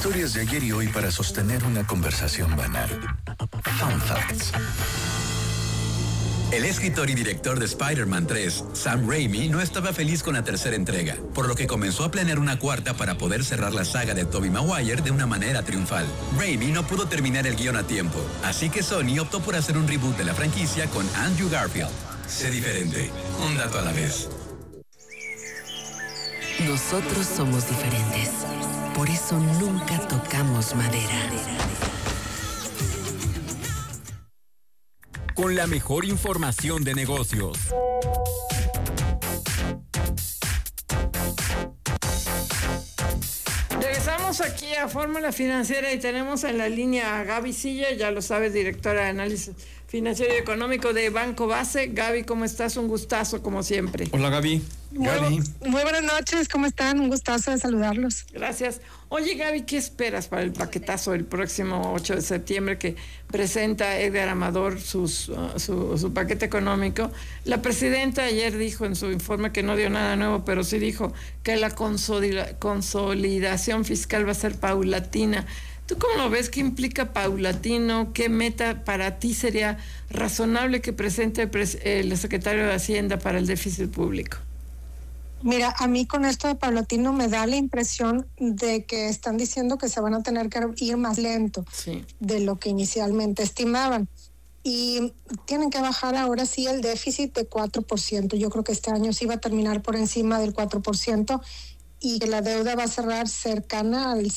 Historias de ayer y hoy para sostener una conversación banal. Fun Facts. El escritor y director de Spider-Man 3, Sam Raimi, no estaba feliz con la tercera entrega, por lo que comenzó a planear una cuarta para poder cerrar la saga de Tobey Maguire de una manera triunfal. Raimi no pudo terminar el guión a tiempo, así que Sony optó por hacer un reboot de la franquicia con Andrew Garfield. Sé diferente, un dato a la vez. Nosotros somos diferentes, por eso nunca tocamos madera. Con la mejor información de negocios. Regresamos aquí a Fórmula Financiera y tenemos en la línea a Gaby Silla, ya lo sabes, directora de análisis financiero y económico de Banco Base. Gaby, ¿cómo estás? Un gustazo, como siempre. Hola, Gaby. Muy buenas noches, ¿cómo están? Un gustazo de saludarlos. Gracias. Oye, Gaby, ¿qué esperas para el paquetazo el próximo 8 de septiembre que presenta Edgar Amador su paquete económico? La presidenta ayer dijo en su informe que no dio nada nuevo, pero sí dijo que la consolidación fiscal va a ser paulatina. ¿Tú cómo lo ves? ¿Qué implica paulatino? ¿Qué meta para ti sería razonable que presente el secretario de Hacienda para el déficit público? Mira, a mí con esto de paulatino me da la impresión de que están diciendo que se van a tener que ir más lento de lo que inicialmente estimaban. Y tienen que bajar ahora sí el déficit de 4%. Yo creo que este año sí va a terminar por encima del 4%. Y que la deuda va a cerrar cercana al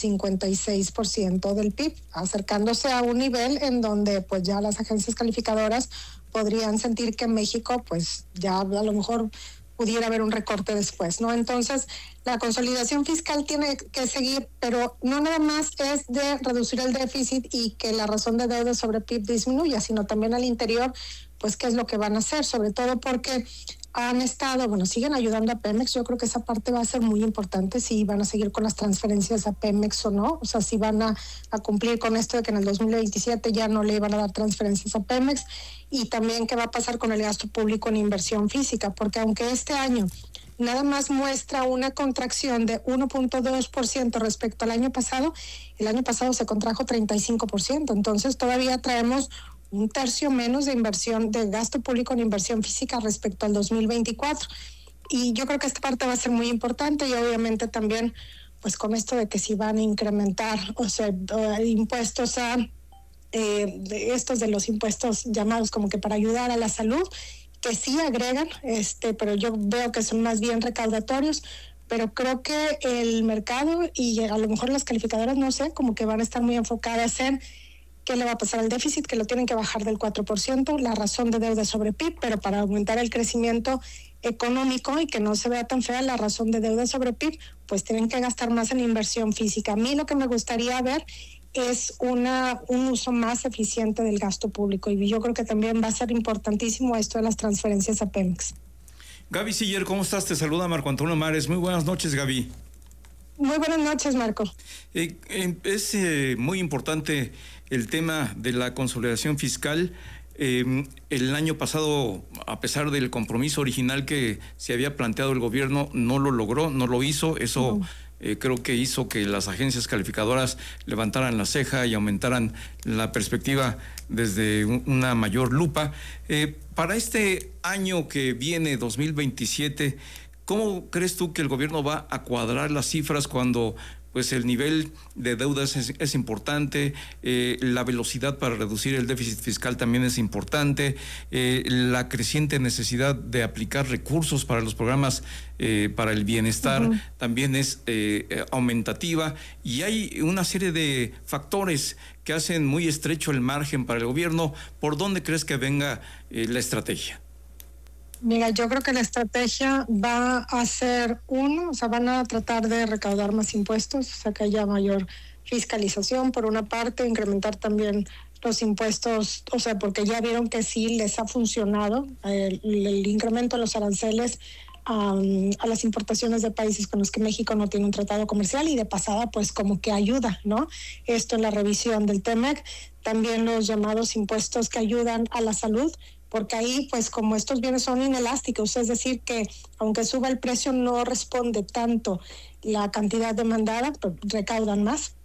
56% del PIB, acercándose a un nivel en donde pues ya las agencias calificadoras podrían sentir que México pues ya a lo mejor pudiera haber un recorte después, ¿no? Entonces, la consolidación fiscal tiene que seguir, pero no nada más es de reducir el déficit y que la razón de deuda sobre PIB disminuya, sino también al interior, pues qué es lo que van a hacer, sobre todo porque siguen ayudando a Pemex. Yo creo que esa parte va a ser muy importante, si van a seguir con las transferencias a Pemex o no, o sea, si van a cumplir con esto de que en el 2027 ya no le iban a dar transferencias a Pemex, y también qué va a pasar con el gasto público en inversión física, porque aunque este año nada más muestra una contracción de 1.2% respecto al año pasado, el año pasado se contrajo 35%, entonces todavía traemos un tercio menos de inversión, de gasto público en inversión física respecto al 2024. Y yo creo que esta parte va a ser muy importante, y obviamente también, pues con esto de que si van a incrementar, o sea, impuestos estos de los impuestos llamados como que para ayudar a la salud, que sí agregan, pero yo veo que son más bien recaudatorios, pero creo que el mercado y a lo mejor las calificadoras, no sé, como que van a estar muy enfocadas en qué le va a pasar al déficit, que lo tienen que bajar del 4%, la razón de deuda sobre PIB, pero para aumentar el crecimiento económico y que no se vea tan fea la razón de deuda sobre PIB, pues tienen que gastar más en inversión física. A mí lo que me gustaría ver es un uso más eficiente del gasto público, y yo creo que también va a ser importantísimo esto de las transferencias a Pemex. Gaby Siller, ¿cómo estás? Te saluda Marco Antonio Mares. Muy buenas noches, Gaby. Muy buenas noches, Marco. Es muy importante el tema de la consolidación fiscal. El año pasado, a pesar del compromiso original que se había planteado el gobierno, no lo logró, no lo hizo. Eso creo que hizo que las agencias calificadoras levantaran la ceja y aumentaran la perspectiva desde una mayor lupa. Para este año que viene, 2027, ¿cómo crees tú que el gobierno va a cuadrar las cifras cuando pues el nivel de deudas es importante, la velocidad para reducir el déficit fiscal también es importante, la creciente necesidad de aplicar recursos para los programas para el bienestar también es aumentativa, y hay una serie de factores que hacen muy estrecho el margen para el gobierno? ¿Por dónde crees que venga la estrategia? Mira, yo creo que la estrategia va a ser van a tratar de recaudar más impuestos, o sea, que haya mayor fiscalización por una parte, incrementar también los impuestos, o sea, porque ya vieron que sí les ha funcionado el incremento de los aranceles a las importaciones de países con los que México no tiene un tratado comercial, y de pasada pues como que ayuda, ¿no? Esto en la revisión del TEMEC, también los llamados impuestos que ayudan a la salud, porque ahí, pues, como estos bienes son inelásticos, es decir, que aunque suba el precio no responde tanto la cantidad demandada, pues recaudan más.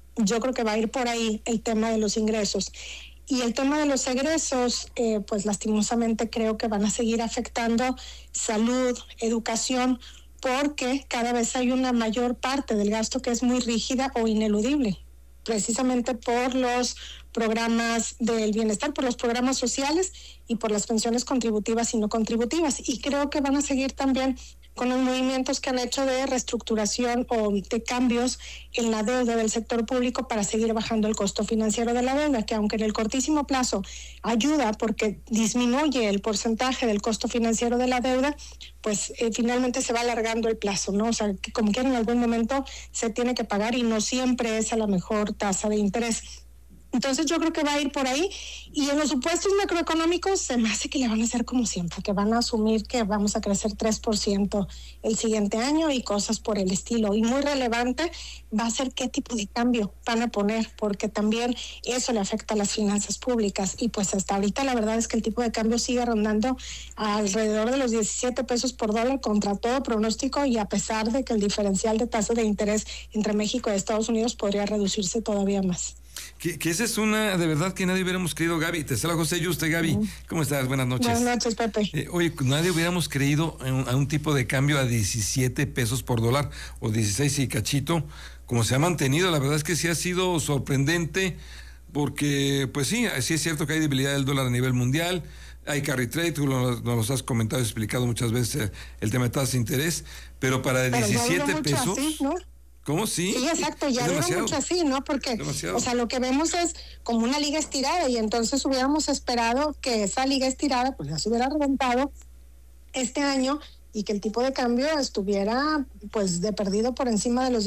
yo creo que va a ir por ahí el tema de los ingresos. Y el tema de los egresos, pues lastimosamente creo que van a seguir afectando salud, educación, porque cada vez hay una mayor parte del gasto que es muy rígida o ineludible, precisamente por los programas del bienestar, por los programas sociales y por las pensiones contributivas y no contributivas. Y creo que van a seguir también con los movimientos que han hecho de reestructuración o de cambios en la deuda del sector público para seguir bajando el costo financiero de la deuda, que aunque en el cortísimo plazo ayuda porque disminuye el porcentaje del costo financiero de la deuda, pues finalmente se va alargando el plazo, ¿no? O sea, que como quiera en algún momento se tiene que pagar y no siempre es a la mejor tasa de interés. Entonces yo creo que va a ir por ahí, y en los supuestos macroeconómicos se me hace que le van a hacer como siempre, que van a asumir que vamos a crecer 3% el siguiente año y cosas por el estilo. Y muy relevante va a ser qué tipo de cambio van a poner, porque también eso le afecta a las finanzas públicas. Y pues hasta ahorita la verdad es que el tipo de cambio sigue rondando alrededor de los 17 pesos por dólar contra todo pronóstico, y a pesar de que el diferencial de tasa de interés entre México y Estados Unidos podría reducirse todavía más. Que esa es una, de verdad, que nadie hubiéramos creído, Gaby. Te saluda José Yuste, Gaby. ¿Cómo estás? Buenas noches. Buenas noches, Pepe. Oye, nadie hubiéramos creído a un tipo de cambio a 17 pesos por dólar, o 16 y cachito, como se ha mantenido. La verdad es que sí ha sido sorprendente, porque, pues sí es cierto que hay debilidad del dólar a nivel mundial. Hay carry trade, tú nos los has comentado y explicado muchas veces el tema de tasa de interés, pero para 17 pesos... Así, ¿no? ¿Cómo? Sí. Sí, exacto, ya duró mucho así, ¿no? Porque, o sea, lo que vemos es como una liga estirada, y entonces hubiéramos esperado que esa liga estirada pues ya se hubiera reventado este año y que el tipo de cambio estuviera pues de perdido por encima de los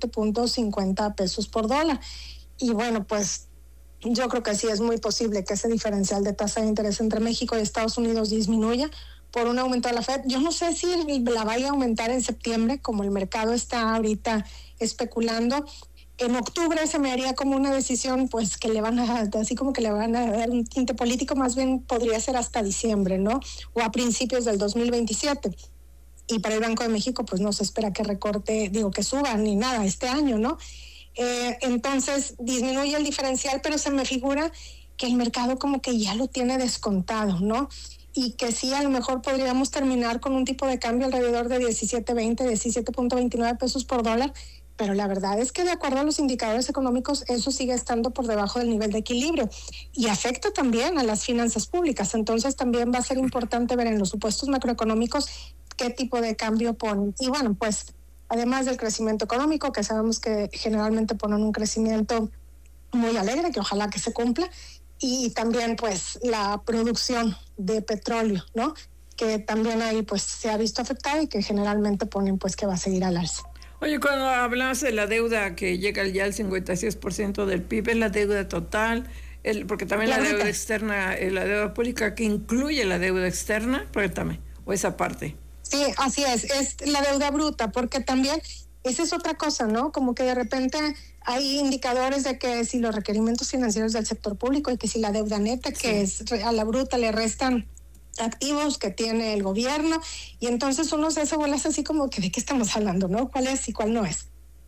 17.50 pesos por dólar. Y bueno, pues yo creo que sí es muy posible que ese diferencial de tasa de interés entre México y Estados Unidos disminuya por un aumento de la Fed. Yo no sé si la vaya a aumentar en septiembre, como el mercado está ahorita especulando. En octubre se me haría como una decisión, pues que le van a, así como que le van a dar un tinte político, más bien podría ser hasta diciembre, ¿no? O a principios del 2027. Y para el Banco de México, pues no se espera que recorte, que suba ni nada este año, ¿no? Entonces disminuye el diferencial, pero se me figura que el mercado como que ya lo tiene descontado, ¿no? Y que sí, a lo mejor podríamos terminar con un tipo de cambio alrededor de 17.20, 17.29 pesos por dólar, pero la verdad es que de acuerdo a los indicadores económicos eso sigue estando por debajo del nivel de equilibrio y afecta también a las finanzas públicas. Entonces también va a ser importante ver en los supuestos macroeconómicos qué tipo de cambio ponen. Y bueno, pues además del crecimiento económico, que sabemos que generalmente ponen un crecimiento muy alegre, que ojalá que se cumpla, y también pues la producción de petróleo, ¿no? Que también ahí pues se ha visto afectada y que generalmente ponen pues que va a seguir al alza. Oye, cuando hablas de la deuda que llega ya al 56% del PIB, ¿es la deuda total? Porque también la deuda externa, la deuda pública que incluye la deuda externa, cuéntame, o esa parte. Sí, así es la deuda bruta, porque también esa es otra cosa, ¿no? Como que de repente hay indicadores de que si los requerimientos financieros del sector público y que si la deuda neta, que es a la bruta le restan activos que tiene el gobierno, y entonces uno se hace bolas así como que de qué estamos hablando, ¿no? ¿Cuál es y cuál no es?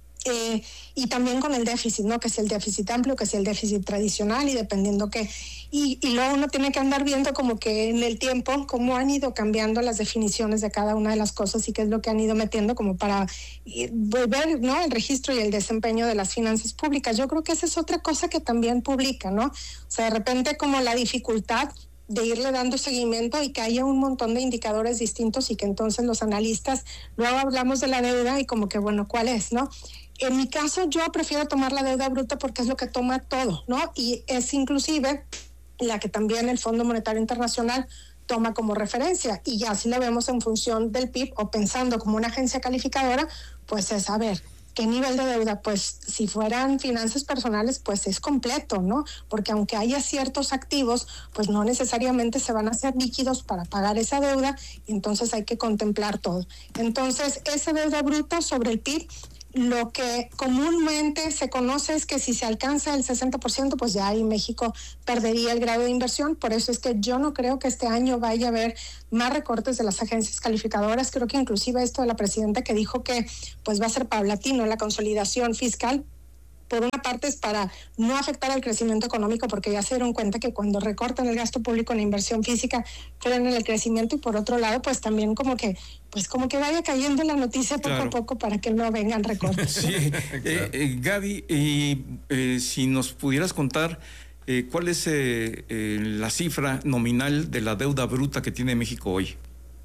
Y también con el déficit, ¿no? Que si el déficit amplio, que si el déficit tradicional, y dependiendo que... Y luego uno tiene que andar viendo como que en el tiempo cómo han ido cambiando las definiciones de cada una de las cosas y qué es lo que han ido metiendo como para volver, ¿no? El registro y el desempeño de las finanzas públicas. Yo creo que esa es otra cosa que también publica, ¿no? O sea, de repente como la dificultad de irle dando seguimiento y que haya un montón de indicadores distintos y que entonces los analistas, luego hablamos de la deuda y como que, bueno, ¿cuál es, no? En mi caso, yo prefiero tomar la deuda bruta porque es lo que toma todo, ¿no? Y es inclusive la que también el Fondo Monetario Internacional toma como referencia. Y ya si la vemos en función del PIB o pensando como una agencia calificadora, pues es a ver, ¿qué nivel de deuda? Pues si fueran finanzas personales, pues es completo, ¿no? Porque aunque haya ciertos activos, pues no necesariamente se van a hacer líquidos para pagar esa deuda, y entonces hay que contemplar todo. Entonces, esa deuda bruta sobre el PIB, lo que comúnmente se conoce es que si se alcanza el 60%, pues ya ahí México perdería el grado de inversión. Por eso es que yo no creo que este año vaya a haber más recortes de las agencias calificadoras. Creo que inclusive esto de la presidenta que dijo que pues va a ser paulatino la consolidación fiscal, por una parte es para no afectar al crecimiento económico, porque ya se dieron cuenta que cuando recortan el gasto público en inversión física, frenan el crecimiento, y por otro lado, pues también como que vaya cayendo la noticia poco a poco para que no vengan recortes. Sí, Gaby, si nos pudieras contar cuál es la cifra nominal de la deuda bruta que tiene México hoy.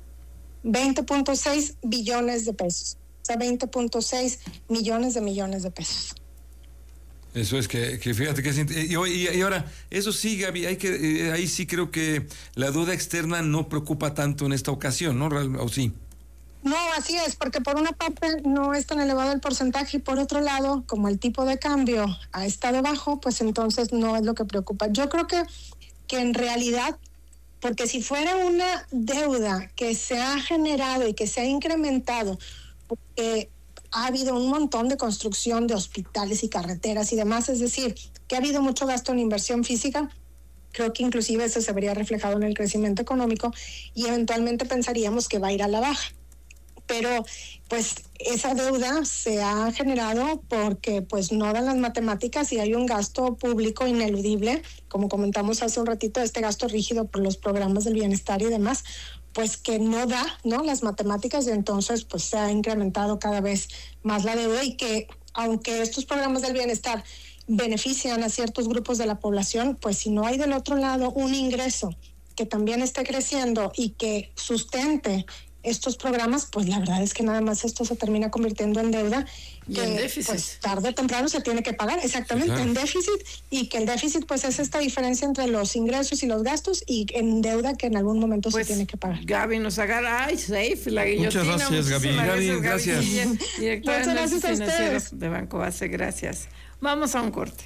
20.6 billones de pesos. O sea, 20.6 millones de pesos. Eso es que fíjate que y ahora, eso sí, Gaby, ahí sí creo que la deuda externa no preocupa tanto en esta ocasión, ¿no? ¿O sí? No, así es, porque por una parte no es tan elevado el porcentaje, y por otro lado, como el tipo de cambio ha estado bajo, pues entonces no es lo que preocupa. Yo creo que en realidad, porque si fuera una deuda que se ha generado y que se ha incrementado, porque ha habido un montón de construcción de hospitales y carreteras y demás, es decir, que ha habido mucho gasto en inversión física, creo que inclusive eso se vería reflejado en el crecimiento económico y eventualmente pensaríamos que va a ir a la baja. Pero pues esa deuda se ha generado porque pues no dan las matemáticas y hay un gasto público ineludible, como comentamos hace un ratito, este gasto rígido por los programas del bienestar y demás, pues que no da, ¿no?, las matemáticas, y entonces pues se ha incrementado cada vez más la deuda, y que aunque estos programas del bienestar benefician a ciertos grupos de la población, pues si no hay del otro lado un ingreso que también esté creciendo y que sustente estos programas, pues la verdad es que nada más esto se termina convirtiendo en deuda y en déficit. Pues tarde o temprano se tiene que pagar, exactamente, claro, en déficit, y que el déficit pues es esta diferencia entre los ingresos y los gastos, y en deuda que en algún momento pues se tiene que pagar. Gaby nos agarra, safe, la guillotina. Muchas gracias, Gaby. Gracias. Directora de Muchas gracias a ustedes. De Banco Base, gracias. Vamos a un corte.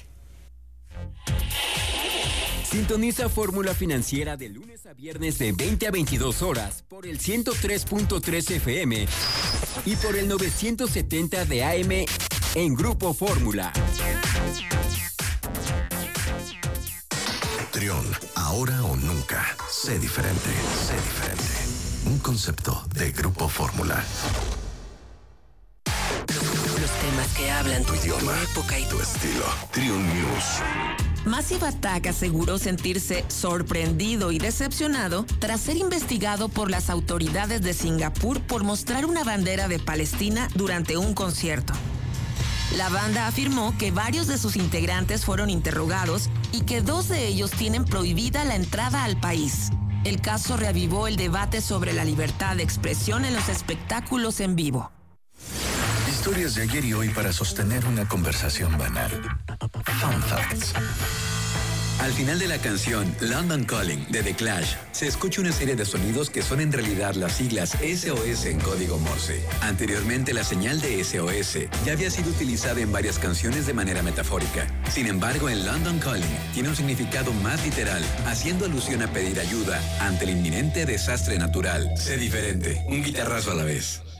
Sintoniza Fórmula Financiera de lunes a viernes de 20 a 22 horas por el 103.3 FM y por el 970 de AM en Grupo Fórmula. Trión, ahora o nunca. Sé diferente, sé diferente. Un concepto de Grupo Fórmula. Los temas que hablan tu idioma, tu época y tu estilo. Trión News. Massive Attack aseguró sentirse sorprendido y decepcionado tras ser investigado por las autoridades de Singapur por mostrar una bandera de Palestina durante un concierto. La banda afirmó que varios de sus integrantes fueron interrogados y que 2 de ellos tienen prohibida la entrada al país. El caso reavivó el debate sobre la libertad de expresión en los espectáculos en vivo. Historias de ayer y hoy para sostener una conversación banal. Fun Facts. Al final de la canción London Calling de The Clash, se escucha una serie de sonidos que son en realidad las siglas SOS en código Morse. Anteriormente, la señal de SOS ya había sido utilizada en varias canciones de manera metafórica. Sin embargo, en London Calling tiene un significado más literal, haciendo alusión a pedir ayuda ante el inminente desastre natural. Sé diferente, un guitarrazo a la vez.